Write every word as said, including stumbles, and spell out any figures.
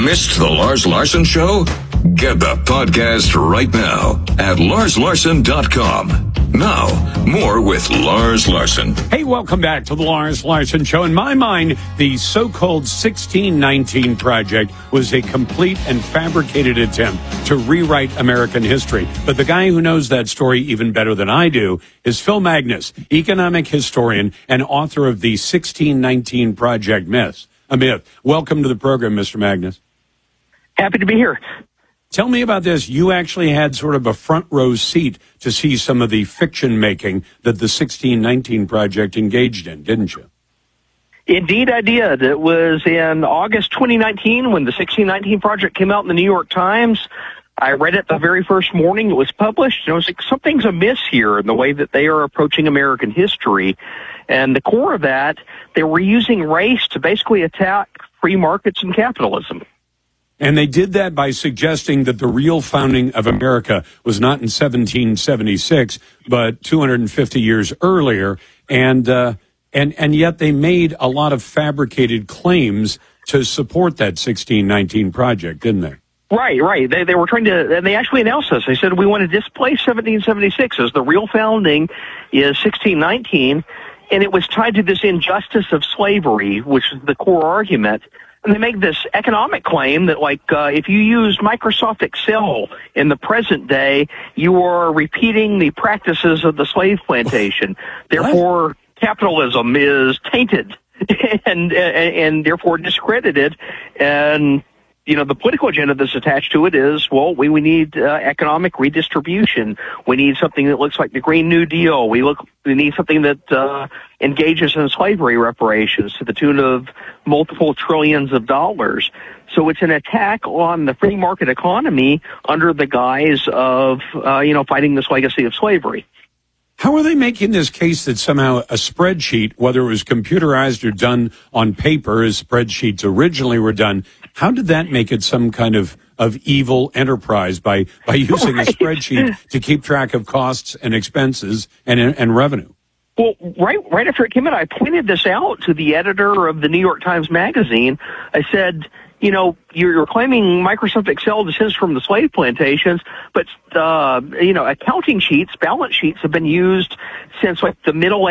Missed the Lars Larson Show? Get the podcast right now at lars larson dot com. Now, more with Lars Larson. Hey, welcome back to the Lars Larson Show. In my mind, the so-called sixteen nineteen Project was a complete and fabricated attempt to rewrite American history. But the guy who knows that story even better than I do is Phil Magness, economic historian and author of the sixteen nineteen Project myth. A myth. Welcome to the program, Mister Magness. Happy to be here. Tell me about this. You actually had sort of a front row seat to see some of the fiction making that the sixteen nineteen Project engaged in, didn't you? Indeed, I did. It was in August twenty nineteen when the sixteen nineteen Project came out in the New York Times. I read it the very first morning it was published, and I was like, something's amiss here in the way that they are approaching American history. And the core of that, they were using race to basically attack free markets and capitalism. And they did that by suggesting that the real founding of America was not in seventeen seventy-six, but two hundred fifty years earlier. And, uh, and, and yet they made a lot of fabricated claims to support that sixteen nineteen Project, didn't they? Right, right. They, they were trying to, and they actually announced this. They said, we want to displace seventeen seventy-six as the real founding is sixteen nineteen. And it was tied to this injustice of slavery, which is the core argument. And they make this economic claim that, like, uh, if you use Microsoft Excel in the present day, you are repeating the practices of the slave plantation. Therefore, what? Capitalism is tainted and, and and therefore discredited. And you know, the political agenda that's attached to it is, well, we, we need uh, economic redistribution. We need something that looks like the Green New Deal. We look, we need something that uh, engages in slavery reparations to the tune of multiple trillions of dollars. So it's an attack on the free market economy under the guise of, uh, you know, fighting this legacy of slavery. How are they making this case that somehow a spreadsheet, whether it was computerized or done on paper, as spreadsheets originally were done, how did that make it some kind of, of evil enterprise by, by using right. a spreadsheet to keep track of costs and expenses and, and revenue? Well, right, right after it came out, I pointed this out to the editor of the New York Times Magazine. I said, you know, you're, you're claiming Microsoft Excel descends from the slave plantations, but, uh, you know, accounting sheets, balance sheets have been used since like the Middle